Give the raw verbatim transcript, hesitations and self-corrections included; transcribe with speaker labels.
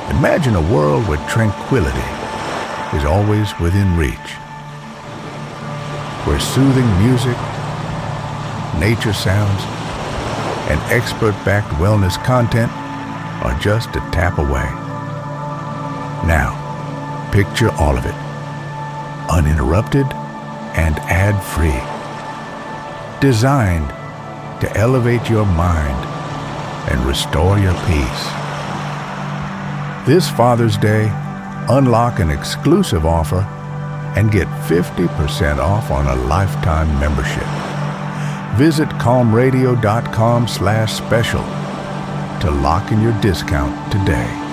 Speaker 1: Imagine a world where tranquility is always within reach, where soothing music, nature sounds, and expert-backed wellness content are just a tap away. Now, picture all of it, uninterrupted and ad-free. Designed to elevate your mind and restore your peace. This Father's Day, unlock an exclusive offer and get fifty percent off on a lifetime membership. Visit calm radio dot com slash special to lock in your discount today.